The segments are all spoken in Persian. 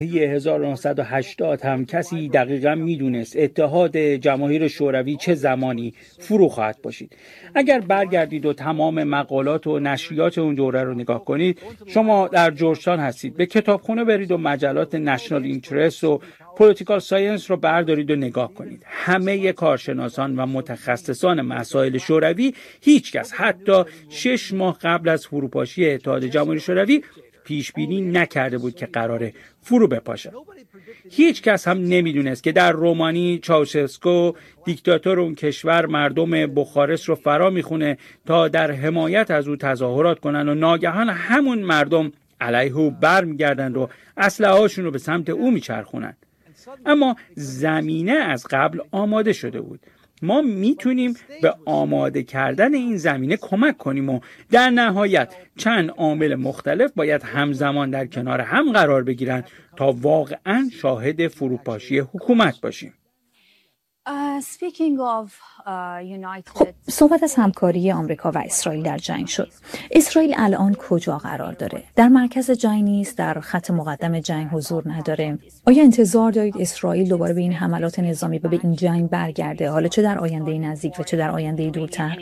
دهه 1980 هم کسی دقیقاً میدونست اتحاد جماهیر شوروی چه زمانی فرو خواهد باشید. اگر برگردید و تمام مقالات و نشریات اون دوره رو نگاه کنید، شما در جورجتاون هستید، به کتابخونه برید و مجلات نشنال اینترست و پولیتیکال ساینس رو بردارید و نگاه کنید. همه کارشناسان و متخصصان مسائل شوروی، هیچ کس حتی 6 ماه قبل از فروپاشی اتحاد جماهیر شوروی پیش بینی نکرده بود که قراره فرو بپاشه. هیچ کس هم نمیدونست که در رومانی چاوشسکو، دیکتاتور اون کشور، مردم بخارست رو فرا میخونه تا در حمایت از او تظاهرات کنن و ناگهان همون مردم علیه او برمیگردن و اسلحه‌هاشون رو به سمت او میچرخونن. اما زمینه از قبل آماده شده بود. ما میتونیم به آماده کردن این زمینه کمک کنیم و در نهایت چند عامل مختلف باید همزمان در کنار هم قرار بگیرن تا واقعاً شاهد فروپاشی حکومت باشیم. خب، صحبت از همکاری آمریکا و اسرائیل در جنگ شد. اسرائیل الان کجا قرار داره؟ در مرکز جنگ نیست؟ در خط مقدم جنگ حضور نداره؟ آیا انتظار دارید اسرائیل دوباره به این حملات نظامی و به این جنگ برگرده، حالا چه در آینده نزدیک و چه در آینده دورتر؟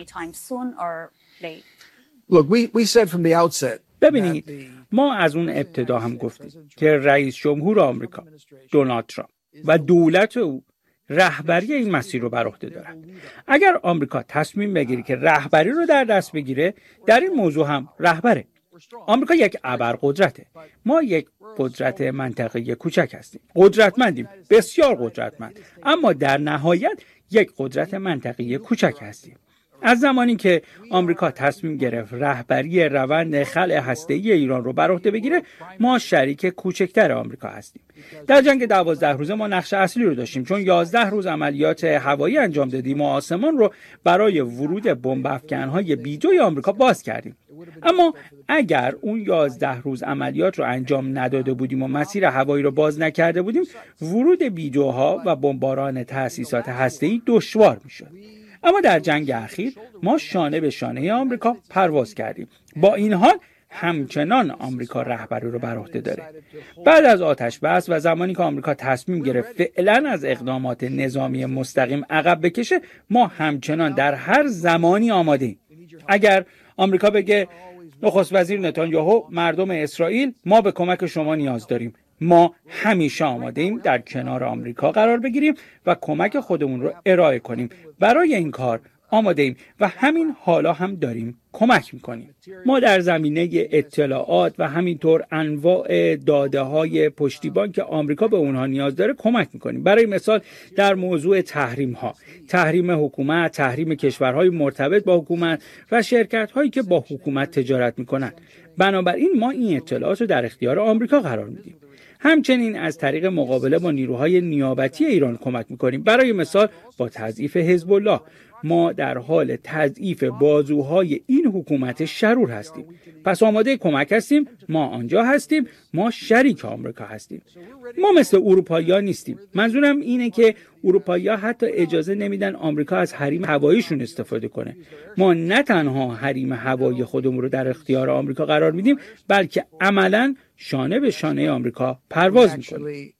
ببینید، ما از اون ابتدا هم گفتیم که رئیس جمهور آمریکا دونالد ترامپ و دولت او رهبری این مسیر رو بر عهده دارن. اگر آمریکا تصمیم بگیره که رهبری رو در دست بگیره، در این موضوع هم رهبره. آمریکا یک ابرقدرته. ما یک قدرت منطقه‌ای کوچک هستیم. قدرتمندیم، بسیار قدرتمند، اما در نهایت یک قدرت منطقه‌ای کوچک هستیم. از زمانی که آمریکا تصمیم گرفت رهبری روند خلع هسته‌ای ایران رو بر عهده بگیره، ما شریک کوچکتر آمریکا هستیم. در جنگ 12 روزه ما نقش اصلی رو داشتیم، چون 11 روز عملیات هوایی انجام دادیم و آسمان رو برای ورود بمب افکن‌های بیدوی آمریکا باز کردیم. اما اگر اون 11 روز عملیات رو انجام نداده بودیم و مسیر هوایی رو باز نکرده بودیم، ورود بیدوها و بمباران تأسیسات هسته‌ای دشوار میشد. اما در جنگ اخیر ما شانه به شانه آمریکا پرواز کردیم. با این حال همچنان آمریکا رهبری رو بر عهده داره. بعد از آتش بس و زمانی که آمریکا تصمیم گرفت فعلا از اقدامات نظامی مستقیم عقب بکشه، ما همچنان در هر زمانی آماده ایم. اگر آمریکا بگه نخست وزیر نتانیاهو، مردم اسرائیل، ما به کمک شما نیاز داریم، ما همیشه آماده ایم در کنار آمریکا قرار بگیریم و کمک خودمون رو ارائه کنیم. برای این کار آماده ایم و همین حالا هم داریم کمک میکنیم. ما در زمینه اطلاعات و همینطور انواع داده های پشتیبان که آمریکا به اونها نیاز داره کمک میکنیم. برای مثال در موضوع تحریم ها، تحریم حکومت، تحریم کشورهای مرتبط با حکومت و شرکت هایی که با حکومت تجارت میکنن. بنابراین ما این اطلاعات رو در اختیار آمریکا قرار میدیم. همچنین از طریق مقابله با نیروهای نیابتی ایران کمک میکنیم. برای مثال با تضعیف حزب الله، ما در حال تضعیف بازوهای این حکومت شرور هستیم. پس آماده کمک هستیم، ما آنجا هستیم، ما شریک آمریکا هستیم. ما مثل اروپایی‌ها نیستیم. منظورم اینه که اروپایی‌ها حتی اجازه نمیدن آمریکا از حریم هواییشون استفاده کنه. ما نه تنها حریم هوایی خودمون رو در اختیار آمریکا قرار میدیم، بلکه عملاً شانه به شانه آمریکا پرواز میکنیم.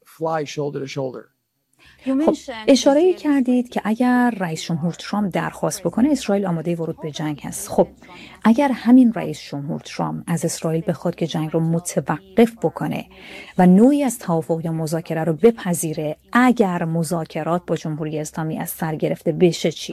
خب، اشاره کردید که اگر رئیس جمهور ترامپ درخواست بکنه اسرائیل آماده ورود به جنگ هست. خب، اگر همین رئیس جمهور ترامپ از اسرائیل بخواد که جنگ رو متوقف بکنه و نوعی از توافق یا مذاکره رو بپذیره، اگر مذاکرات با جمهوری اسلامی از سر گرفته بشه چی؟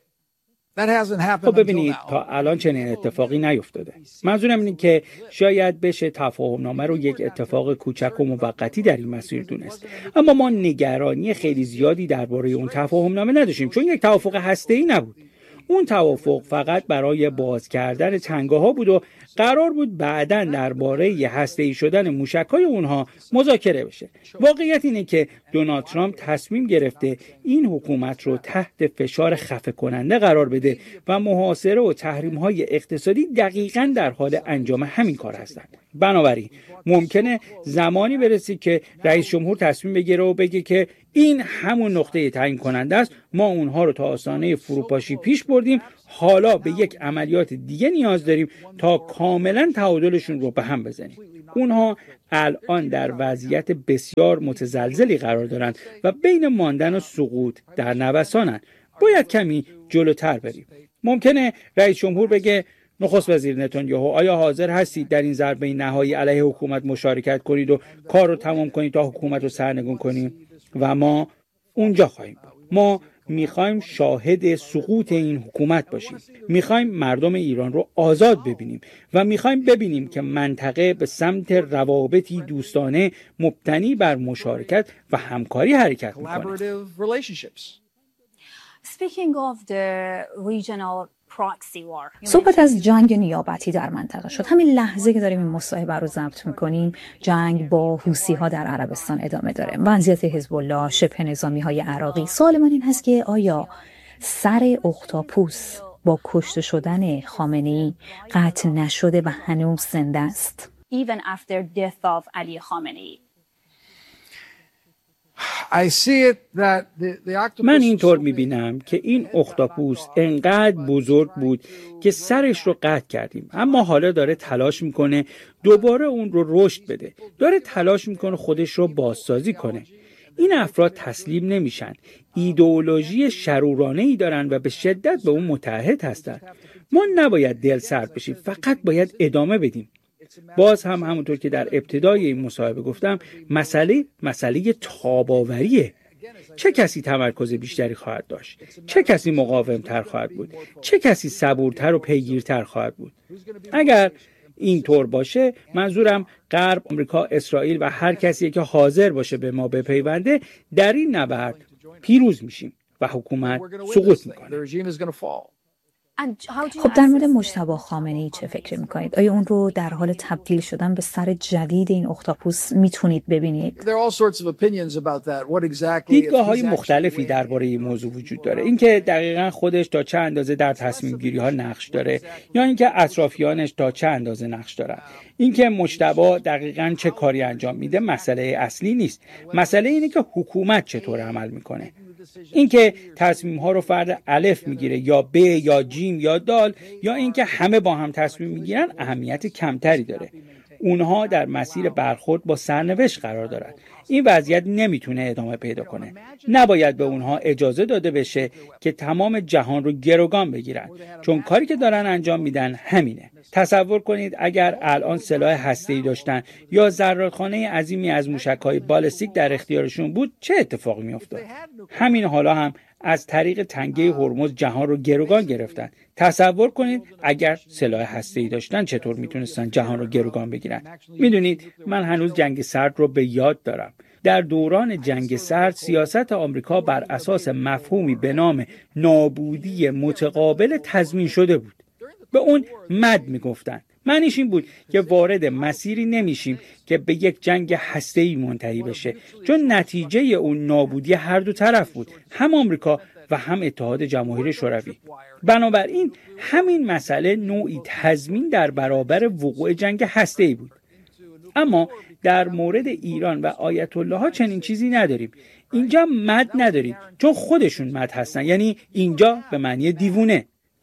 خب ببینید، تا الان چنین اتفاقی نیفتاده. منظورم اینه که شاید بشه تفاهمنامه رو یک اتفاق کوچک و موقتی در این مسیر دونست، اما ما نگرانی خیلی زیادی درباره اون تفاهمنامه نداشتیم، چون یک توافق هسته‌ای نبود. اون توافق فقط برای باز کردن تنگه‌ها بود و قرار بود بعداً درباره هسته‌ای شدن موشک‌های اونها مذاکره بشه. واقعیت اینه که دونالد ترامپ تصمیم گرفته این حکومت رو تحت فشار خفه کننده قرار بده و محاصره و تحریم‌های اقتصادی دقیقاً در حال انجام همین کار هستند. بنابراین ممکنه زمانی برسه که رئیس جمهور تصمیم بگیره و بگه که این همون نقطه تعیین کننده است، ما اونها رو تا آستانه فروپاشی پیش بردیم، حالا به یک عملیات دیگه نیاز داریم تا کاملا تعادلشون رو به هم بزنیم. اونها الان در وضعیت بسیار متزلزلی قرار دارن و بین ماندن و سقوط در نوسانن. باید کمی جلوتر بریم. ممکنه رئیس جمهور بگه نخست وزیر نتانیاهو آیا حاضر هستید در این ضربه نهایی علیه حکومت مشارکت کنید و کار رو تمام کنید تا حکومت رو سرنگون کنیم؟ و ما اونجا خواهیم بود. ما میخوایم شاهد سقوط این حکومت باشیم. میخوایم مردم ایران رو آزاد ببینیم و میخوایم ببینیم که منطقه به سمت روابطی دوستانه مبتنی بر مشارکت و همکاری حرکت میکنه. صحبت از جنگ نیابتی در منطقه شد. همین لحظه که داریم این مصاحبه رو ضبط میکنیم، جنگ با حوثی‌ها در عربستان ادامه داره. وضعیت حزب الله، شبه نظامی‌های عراقی. سوال من این هست که آیا سر اختاپوس با کشته شدن خامنه‌ای قطع نشده و هنوز زنده است؟ Even after death of Ali Khamenei. من اینطور میبینم که این اختاپوس انقدر بزرگ بود که سرش رو قطع کردیم، اما حالا داره تلاش میکنه دوباره اون رو رشد بده، داره تلاش میکنه خودش رو بازسازی کنه. این افراد تسلیم نمیشن، ایدئولوژی شرورانه‌ای دارن و به شدت به اون متحد هستن. ما نباید دل سرد بشیم، فقط باید ادامه بدیم. باز هم همونطور که در ابتدای این مصاحبه گفتم، مسئله تاب‌آوریه. چه کسی تمرکز بیشتری خواهد داشت؟ چه کسی مقاوم‌تر خواهد بود؟ چه کسی صبورتر و پیگیرتر خواهد بود؟ اگر اینطور باشه، منظورم غرب، آمریکا، اسرائیل و هر کسی که حاضر باشه به ما بپیونده، در این نبرد پیروز میشیم و حکومت سقوط میکنه. خب در مورد مجتبی خامنه‌ای چه فکر میکنید؟ آیا اون رو در حال تبدیل شدن به سر جدید این اختاپوس میتونید ببینید؟ دیدگاه‌های مختلفی درباره این موضوع وجود داره. اینکه دقیقاً خودش تا چه اندازه در تصمیم گیری ها نقش داره یا اینکه اطرافیانش تا چه اندازه نقش دارن. اینکه مجتبی دقیقاً چه کاری انجام میده مسئله اصلی نیست. مسئله اینه که حکومت چطور عمل میکنه. اینکه تصمیم ها رو فرد الف میگیره یا ب یا جیم یا دال، یا اینکه همه با هم تصمیم میگیرن، اهمیت کمتری داره. اونها در مسیر برخورد با سرنوشت قرار دارن. این وضعیت نمیتونه ادامه پیدا کنه. نباید به اونها اجازه داده بشه که تمام جهان رو گروگان بگیرن، چون کاری که دارن انجام میدن همینه. تصور کنید اگر الان سلاح هسته‌ای داشتن یا ذراتخانه عظیمی از موشک‌های بالستیک در اختیارشون بود، چه اتفاقی میافتاد؟ همین حالا هم از طریق تنگه هرمز جهان رو گروگان گرفتن. تصور کنید اگر سلاح هسته‌ای داشتن چطور میتونستن جهان رو گروگان بگیرن. میدونید من هنوز جنگ سرد رو به یاد دارم. در دوران جنگ سرد سیاست آمریکا بر اساس مفهومی به نام نابودی متقابل تضمین شده بود. به اون مد میگفتن. معنیش این بود که وارد مسیری نمیشیم که به یک جنگ هسته‌ای منتهی بشه، چون نتیجه اون نابودی هر دو طرف بود، هم آمریکا و هم اتحاد جماهیر شوروی. بنابراین همین مسئله نوعی تضمین در برابر وقوع جنگ هسته‌ای بود. اما در مورد ایران و آیت الله ها چنین چیزی نداریم. اینجا مد نداریم، چون خودشون مد هستن، یعنی اینجا به معنی دیوونه.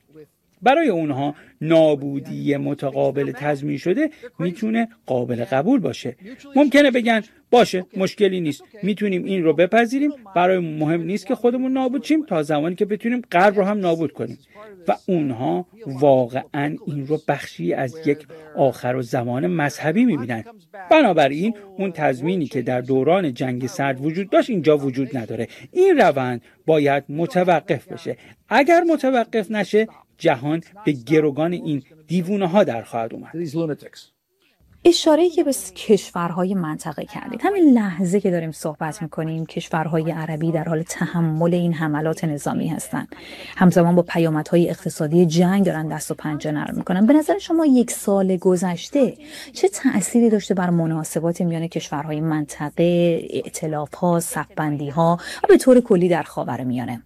برای اونها نابودی متقابل تضمین شده میتونه قابل قبول باشه. ممکنه بگن باشه مشکلی نیست، میتونیم این رو بپذیریم، برای مهم نیست که خودمون نابود شیم تا زمانی که بتونیم غرب رو هم نابود کنیم. و اونها واقعا این رو بخشی از یک آخرالزمان مذهبی میبینن. بنابراین اون تضمینی که در دوران جنگ سرد وجود داشت اینجا وجود نداره. این روند باید متوقف بشه. اگر متوقف نشه جهان به گروگان این دیوونه ها در خواهد اومد. اشاره‌ای که به کشورهای منطقه کردید، همین لحظه که داریم صحبت میکنیم کشورهای عربی در حال تحمل این حملات نظامی هستند، همزمان با پیامدهای اقتصادی جنگ دارن دست و پنجه نرم میکنن. به نظر شما یک سال گذشته چه تأثیری داشته بر مناسبات میان کشورهای منطقه، ائتلاف‌ها، صف‌بندی‌ها و به طور کلی در خاورمیانه؟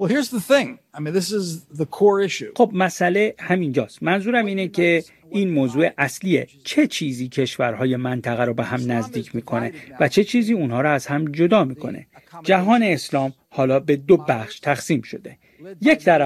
خب مسئله همینجاست. منظورم اینه که این موضوع اصلیه. چه چیزی کشورهای منطقه رو به هم نزدیک میکنه و چه چیزی اونها رو از هم جدا میکنه؟ جهان اسلام حالا به دو بخش تقسیم شده. یک طرف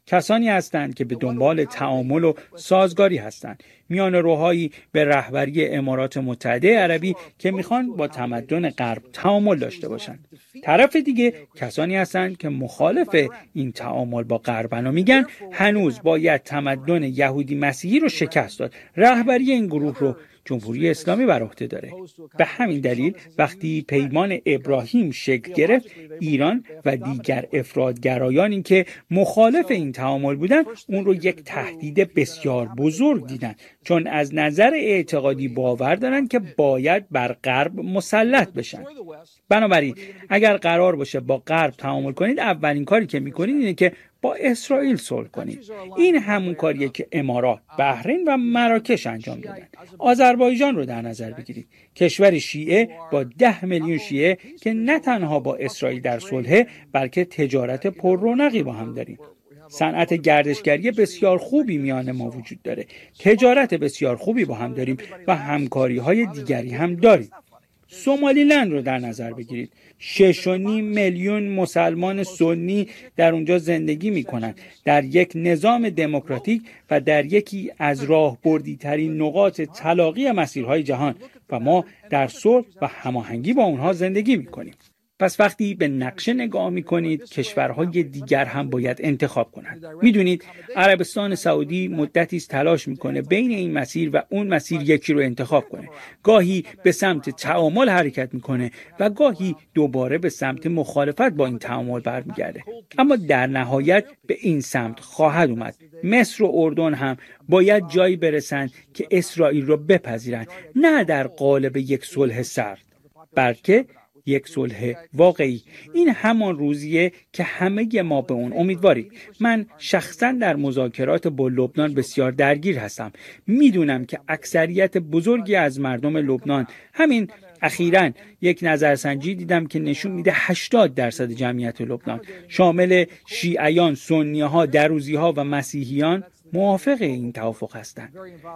کسانی هستند که به دنبال تعامل و سازگاری هستند، میان روحایی به رهبری امارات متحده عربی که میخوان با تمدن غرب تعامل داشته باشند. طرف دیگه کسانی هستند که مخالف این تعامل با غربن و میگن هنوز باید تمدن یهودی مسیحی رو شکست داد. رهبری این گروه رو جمهوری اسلامی بر عهده داره. به همین دلیل وقتی پیمان ابراهیم شکل گرفت، ایران و دیگر افراطگرایانی که مخالف این تعامل بودن اون رو یک تهدید بسیار بزرگ دیدن، چون از نظر اعتقادی باور دارن که باید بر غرب مسلط بشن. بنابراین اگر قرار باشه با غرب تعامل کنید، اولین کاری که میکنید اینه که با اسرائیل صلح کنید. این همون کاریه که امارات، بحرین و مراکش انجام دادن. آذربایجان رو در نظر بگیرید، کشور شیعه با 10 میلیون شیعه که نه تنها با اسرائیل در صلح، بلکه تجارت پررونقی با هم داریم. صنعت گردشگری بسیار خوبی میان ما وجود داره، تجارت بسیار خوبی با هم داریم و همکاری‌های دیگری هم داریم. سومالیلند رو در نظر بگیرید، 6.5 میلیون مسلمان سنی در اونجا زندگی میکنن، در یک نظام دموکراتیک و در یکی از راهبردی ترین نقاط تلاقی مسیرهای جهان و ما در صلح و هماهنگی با اونها زندگی میکنیم. پس وقتی به نقشه نگاه میکنید، کشورهای دیگر هم باید انتخاب کنند. میدونید عربستان سعودی مدتی است تلاش میکنه بین این مسیر و اون مسیر یکی رو انتخاب کنه. گاهی به سمت تعامل حرکت میکنه و گاهی دوباره به سمت مخالفت با این تعامل برمیگرده، اما در نهایت به این سمت خواهد اومد. مصر و اردن هم باید جایی برسند که اسرائیل رو بپذیرند، نه در قالب یک صلح سرد، بلکه یک صلح واقعی. این همان روزیه که همه ما به اون امیدواریم. من شخصا در مذاکرات با لبنان بسیار درگیر هستم. میدونم که اکثریت بزرگی از مردم لبنان، همین اخیراً یک نظرسنجی دیدم که نشون میده 80% جمعیت لبنان شامل شیعیان، سنی‌ها، دروزی‌ها و مسیحیان موافق این توافق هستند.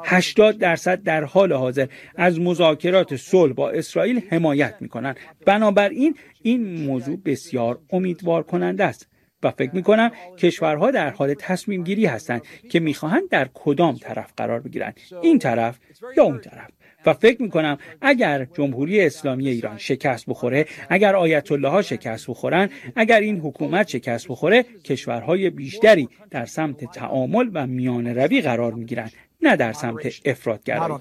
80% در حال حاضر از مذاکرات صلح با اسرائیل حمایت میکنند. بنابراین این موضوع بسیار امیدوار کننده است و فکر میکنم کشورها در حال تصمیم گیری هستند که میخواهند در کدام طرف قرار بگیرند، این طرف یا اون طرف. و فکر میکنم اگر جمهوری اسلامی ایران شکست بخوره، اگر آیت الله ها شکست بخورن، اگر این حکومت شکست بخوره، کشورهای بیشتری در سمت تعامل و میان روی قرار میگیرن، نه در سمت افراطگرایی.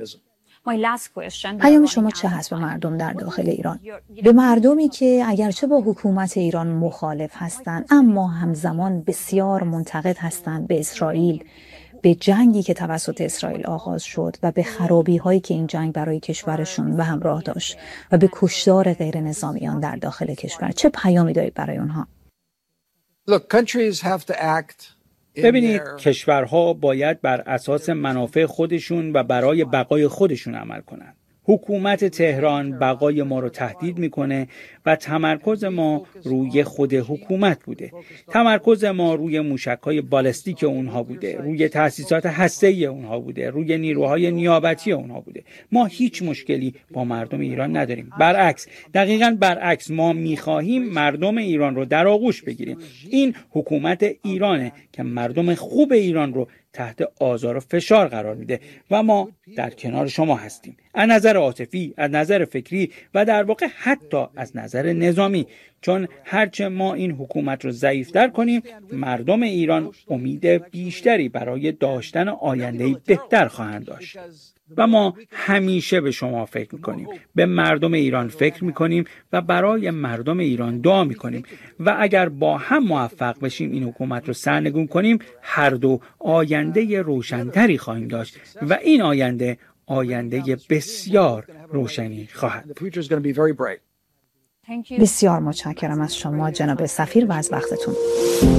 پیام شما چه هست به مردم در داخل ایران؟ به مردمی که اگرچه با حکومت ایران مخالف هستند، اما همزمان بسیار منتقد هستند به اسرائیل، به جنگی که توسط اسرائیل آغاز شد و به خرابی هایی که این جنگ برای کشورشون به همراه داشت و به کشتار غیر نظامیان در داخل کشور، چه پیامی دارید برای اونها؟ ببینید، کشورها باید بر اساس منافع خودشون و برای بقای خودشون عمل کنند. حکومت تهران بقای ما رو تهدید میکنه و تمرکز ما روی خود حکومت بوده. تمرکز ما روی موشک‌های بالستیک اونها بوده، روی تأسیسات هسته‌ای اونها بوده، روی نیروهای نیابتی اونها بوده. ما هیچ مشکلی با مردم ایران نداریم. برعکس، دقیقاً برعکس، ما می‌خواهیم مردم ایران رو در آغوش بگیریم. این حکومت ایرانه که مردم خوب ایران رو تحت آزار و فشار قرار میده و ما در کنار شما هستیم، از نظر عاطفی، از نظر فکری و در واقع حتی از نظر نظامی، چون هرچه ما این حکومت رو ضعیف‌تر کنیم، مردم ایران امید بیشتری برای داشتن آینده‌ای بهتر خواهند داشت. و ما همیشه به شما فکر میکنیم، به مردم ایران فکر میکنیم و برای مردم ایران دعا میکنیم و اگر با هم موفق بشیم این حکومت رو سرنگون کنیم، هر دو آینده روشنتری خواهیم داشت و این آینده بسیار روشنی خواهد. بسیار متشکرم از شما جناب سفیر و از وقتتون.